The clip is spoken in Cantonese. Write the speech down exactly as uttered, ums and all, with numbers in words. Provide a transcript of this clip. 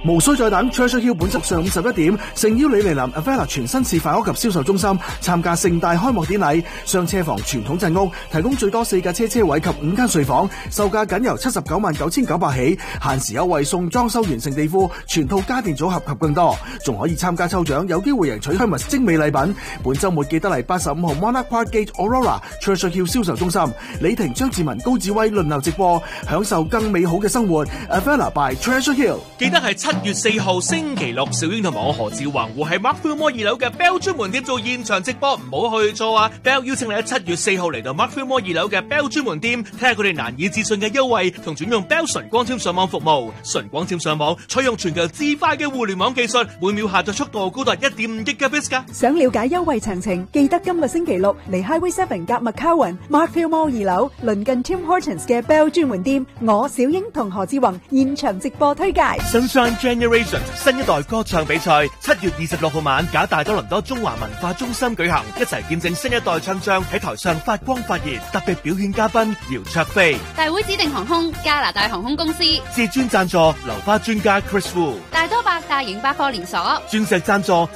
無需再等 ，Treasure Hill 本周上午十一點，誠邀李尼林 Avella 全新示範屋及銷售中心參加盛大開幕典禮。雙車房傳統鎮屋提供最多四架車車位及五間睡房，售價僅由七十九萬九千九百起，限時優惠送裝修完成地庫、全套家電組合及更多，仲可以參加抽獎，有機會贏取 Hermes 精美禮品。本周末記得嚟八十五號 Monarch Park Gate Aurora Treasure Hill 銷售中心，李婷、張志文、高志威輪流直播，享受更美好嘅生活。Avella by Treasure Hill。 記得係七月四號星期六，小英同埋我何志宏會喺 Mark Fillmore 二樓嘅 Bell 專門店做現場直播，唔好去錯啊 ！Bell 邀請你喺七月四號嚟到 Mark Fillmore 二樓嘅 Bell 專門店，睇下佢哋難以置信嘅優惠同轉用 Bell 純光纖上網服務。純光纖上網採用全球至快嘅互聯網技術，每秒下載速度高達一點五 Gigabits 噶。 想了解優惠詳情，記得今個星期六嚟 Highway Seven 夾 McCowan Mark Fillmore 二樓，鄰近 Tim Hortons 嘅 Bell 專門店，我小英同何志宏現場直播推介。 Sunshine Generation 新一代歌唱比賽，七月二十六號晚，假大多倫多中華文化中心舉行，一齊見證新一代唱將喺台上發光發熱。特別表演嘉賓姚焯菲， 大會指定航空加拿大航空公司， 至尊贊助流花專家 Chris Wu， 大多百大型百貨連鎖， 鑽石贊助